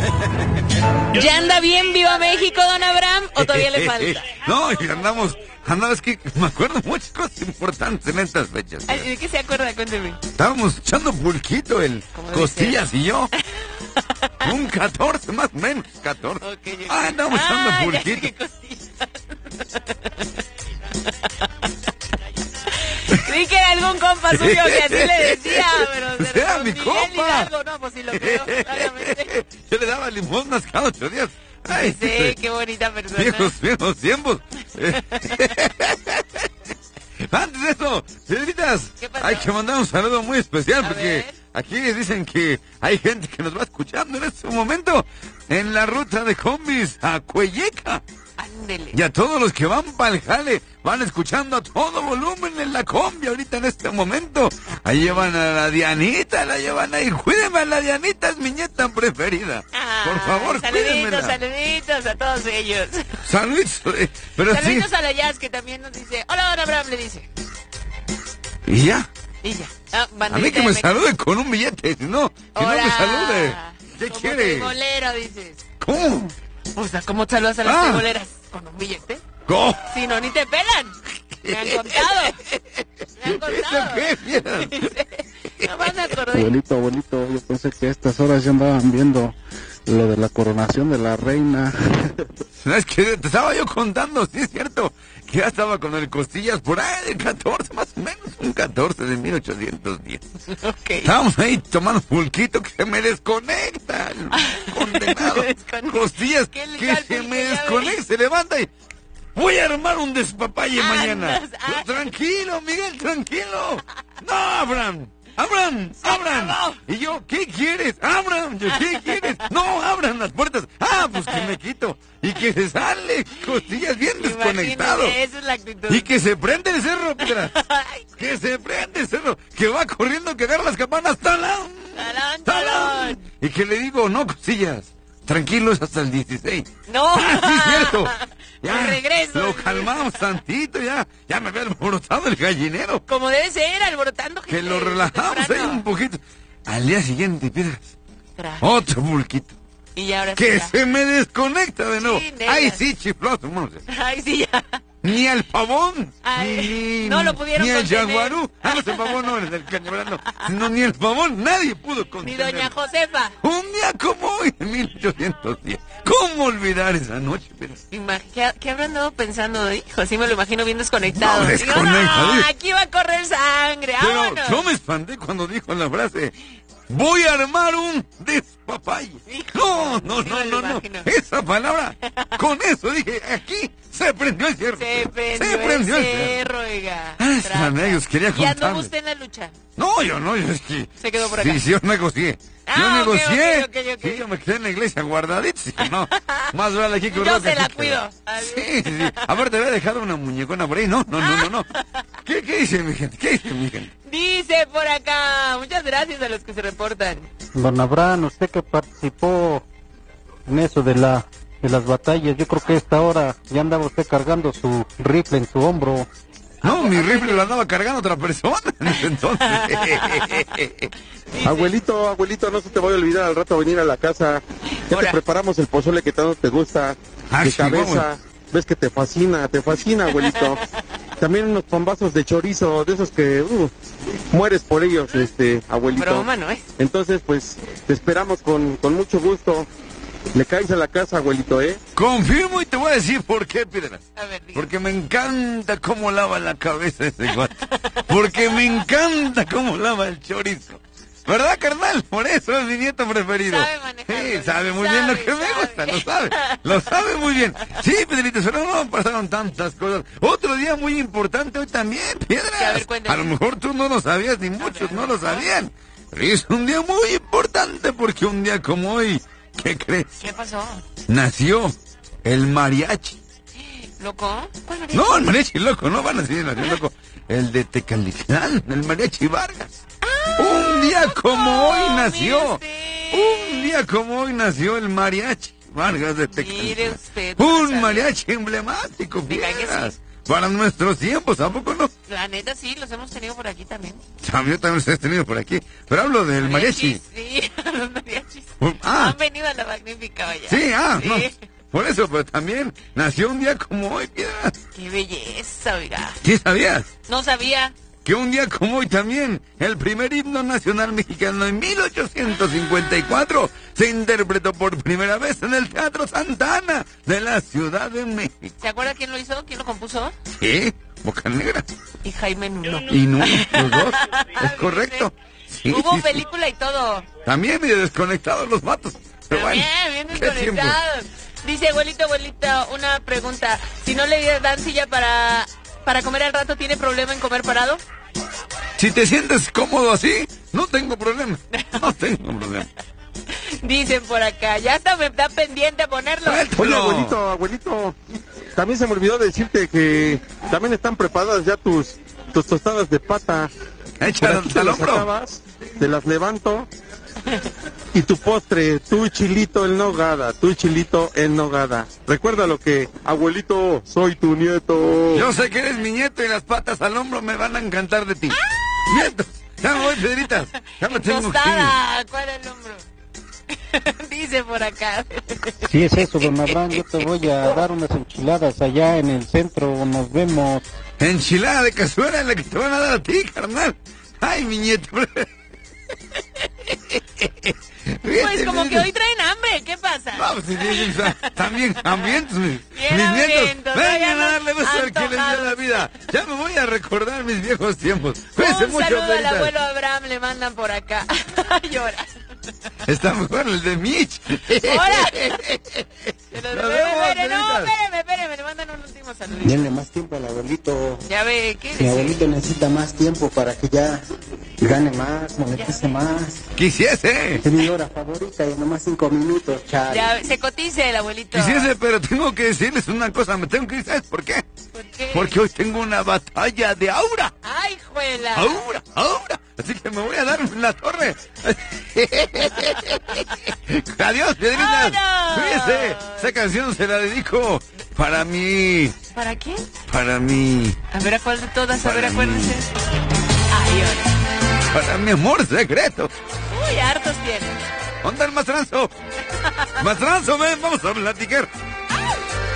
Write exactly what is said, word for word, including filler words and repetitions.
¿Ya anda bien Viva México, don Abraham, o todavía le falta? No, y andamos, andamos, es que me acuerdo muchas cosas importantes en estas fechas. Ay, ¿de qué se acuerda? Cuénteme. Estábamos echando pulquito, el Costillas y yo. Un catorce, más o menos, catorce. Okay, okay. Ah, andamos echando ah, pulquito. Creí que era algún compa suyo que así le decía, pero... Era mi compa. Hidalgo, no, pues sí lo creo, claramente. Yo le daba limosnas cada ocho días. Ay, sí, sí, qué bonita persona. Viejos, viejos tiempos. Antes de eso, señoritas, hay que mandar un saludo muy especial a porque ver. aquí dicen que hay gente que nos va escuchando en este momento en la ruta de combis a Cuelleca. Ándele. Y a todos los que van para el jale, van escuchando a todo volumen en la combi ahorita en este momento. Ahí llevan a la Dianita, la llevan ahí. Cuídeme a la Dianita, es mi nieta preferida. Ah, por favor, saluditos, cuídenmela. saluditos a todos ellos. Saluditos, eh, pero saluditos sí. a la Jazz que también nos dice, hola, don Abraham, le dice. ¿Y ya? Y ya. Ah, a mí que me salude con un billete, si no, que hola. no me salude. ¿Qué como quiere? Tribolero, dices. ¿Cómo? O sea, ¿cómo saludas a las Ah. triboleras? ¿Con un billete? ¿Cómo? Si no, ni te pelan. Me han contado. Me han contado. ¿Qué? Mira. No me acordé. Abuelito, abuelito, yo pensé que a estas horas ya andaban viendo lo de la coronación de la reina. Es que te estaba yo contando, sí es cierto, que ya estaba con el Costillas por ahí del catorce, más o menos, un catorce de mil ochocientos diez. Okay. Estábamos ahí tomando pulquito que se me desconecta, el condenado. Costillas ¿Qué le que da el se me pulque? Ya desconecta, ves. se levanta y voy a armar un despapalle Andas, mañana. ah. Tranquilo, Miguel, tranquilo. No, Abraham. Abraham, abran. Y yo, ¿qué quieres? Abran. Yo, ¿qué quieres? No, abran las puertas. Ah, pues que me quito. Y que se sale, Costillas bien desconectado. Imagínate, esa es la actitud. Y que se prende el cerro, Pedra. Que se prende el cerro. Que va corriendo, que agarra las campanas. ¡Talán! Talán, ¡Talán! talán. Y que le digo, no, Costillas. Tranquilo, es hasta el dieciséis. No. Ah, sí, cierto. Ya, De regreso. lo calmamos tantito, ya. Ya me había alborotado el gallinero. Como debe ser, alborotando gente. Que lo relajamos ahí temprano. un poquito. Al día siguiente, Piedras, Tra- otro pulquito. Y ahora sí. Que ya. se me desconecta de nuevo. Sí, negas. Ay, sí, chifloso, mono. Ay, sí, ya. Ni al pavón. Ay, ni, no lo pudieron Ni el contener. jaguarú. Ah, no, el pavón no, el del cañaveral no. No, ni el pavón, nadie pudo Ni contener. doña Josefa. Un día como hoy, en mil ochocientos diez. ¿Cómo olvidar esa noche, Piedras? Imag- ¿Qué, ¿Qué habrán dado pensando? Hijo, así me lo imagino bien desconectado. No, Digo, desconectado. no, aquí va a correr sangre. Pero vámonos. yo me espanté cuando dijo la frase, voy a armar un despapalle. No, no, Sí no, me lo no, no. imagino. Esa palabra, con eso dije, aquí se prendió el cerro. Se prendió, Se prendió el el cerro. cerro, oiga. Ah, Trata. amigos, quería ¿Y anduvo contarles. usted en la lucha? No, yo no, yo es que... Se quedó por acá. Sí, sí, yo negocié. Ah, yo ok, negocié. ok, ok, ok. Sí, yo me quedé en la iglesia guardadito. Sí, no, más vale aquí que Yo roca se la aquí que- cuido. Sí, sí. Aparte había dejado una muñecona por ahí. No, no, no, no, no. ¿Qué, qué dice mi gente? ¿Qué dice mi gente? Dice por acá. Muchas gracias a los que se reportan. Don Abraham, usted que participó en eso de la de las batallas, yo creo que a esta hora ya andaba usted cargando su rifle en su hombro. No, mi rifle lo andaba cargando otra persona en ese entonces. Dice, Abuelito, abuelito, no se te vaya a olvidar al rato venir a la casa. Ya Ahora. te preparamos el pozole que tanto te gusta. Ah, de sí, cabeza. vamos. Ves que te fascina, te fascina, abuelito. También unos pambazos de chorizo, de esos que uh, mueres por ellos, este, abuelito. broma, ¿no es? Entonces, pues, te esperamos con, con mucho gusto. Le caes a la casa, abuelito, ¿eh? Confirmo y te voy a decir por qué, Piedras. A ver, diga. Porque me encanta cómo lava la cabeza ese guato. Porque me encanta cómo lava el chorizo. ¿Verdad, carnal? Por eso es mi nieto preferido. Sabe manejarlo, Sí, sabe muy sabe, bien lo que me sabe. gusta, lo sabe. Lo sabe muy bien. Sí, Pedrito, pero no pasaron tantas cosas. Otro día muy importante hoy también, Piedras. Sí, a ver, cuéntame. A lo mejor tú no lo sabías, ni muchos no lo sabían. Pero es un día muy importante porque un día como hoy, ¿qué crees? ¿Qué pasó? Nació el mariachi. ¿Loco? ¿Cuál mariachi? No, el mariachi loco, no van a decir el mariachi loco. El de Tecalitlán, el mariachi Vargas. Un día como hoy nació. mire usted. Un día como hoy nació el mariachi Vargas de Mire Tecalitlán. usted, no Un sabía. mariachi emblemático, Me cae que fieras. para nuestros tiempos, ¿a poco no? La neta sí, los hemos tenido por aquí también. Yo también los he tenido por aquí, pero hablo del mariachi. Sí, los mariachis. Ah. Han venido a la Magnífica olla. Sí, ah, Sí. no. Por eso, pero también nació un día como hoy, Piedra. Qué belleza, oiga. ¿Sí sabías? No sabía. Que un día como hoy también, el primer himno nacional mexicano en mil ochocientos cincuenta y cuatro se interpretó por primera vez en el Teatro Santa Ana de la Ciudad de México. ¿Se acuerda quién lo hizo? ¿Quién lo compuso? ¿Qué? Boca Negra. Y Jaime Nuno. Y no, los dos. Es correcto. Sí, Hubo sí, película sí. y todo. También medio desconectados los vatos. Pero bueno, Bien, bien ¿qué tiempo? desconectados. Dice, abuelito, abuelita, una pregunta. Si no le dan silla para, para comer al rato, ¿tiene problema en comer parado? Si te sientes cómodo así, no tengo problema. No tengo problema. Dicen por acá, ya está, me está pendiente a ponerlo. Oye, Suéltalo. abuelito, abuelito, también se me olvidó decirte que también están preparadas ya tus, tus tostadas de pata. Por Échalas aquí te al las hombro. acabas, te las levanto. Y tu postre, tu chilito en nogada, tu chilito en nogada. Recuerda lo que, abuelito, soy tu nieto. Yo sé que eres mi nieto y las patas al hombro me van a encantar de ti. Nietos, ya me voy, Pedritas. Ya me tengo que ir. Tostada, ¿cuál es el hombro? Dice por acá. Si es eso, don Abraham, yo te voy a dar unas enchiladas allá en el centro, nos vemos. Enchilada de cazuela en la que te van a dar a ti, carnal. Ay, mi nieto. Pues como que hoy traen hambre, ¿qué pasa? Vamos, sí, sí, sí, también hambrientos mis, Bien mis hambrientos, nietos. todavía Vengan a no darle beso al que les dio la antojados. vida. Ya me voy a recordar mis viejos tiempos. Cuídense Un mucho, saludo al Pedritas. abuelo Abraham, le mandan por acá. Llora. Está mejor el de Mitch. ¡Hola! Nos No, vemos, espéreme, no, Pedritas. espéreme, espéreme, le mandan un último saludito. Denle más tiempo al abuelito. Ya ve, ¿qué Mi dice? abuelito necesita más tiempo para que ya gane más, monetice más. Quisiese. Es mi hora favorita y nomás cinco minutos, chale. Ya, se cotice el abuelito. Quisiese, pero tengo que decirles una cosa. Me tengo que ir, ¿sabes por qué? ¿Por qué? Porque hoy tengo una batalla de aura. ¡Ay, juela! Aura, aura. Así que me voy a dar en la torre. Adiós, Pedritas. ¡Vámonos! Cuídense. Esa canción se la dedico para mí. ¿Para qué? Para mí. A ver, ¿a cuál de todas? A ver, Para acuérdense. mí. Ay, hola. Para mi amor secreto. Uy, hartos tienen. ¿Dónde el Mastranzo? Mastranzo, ven, vamos a platicar.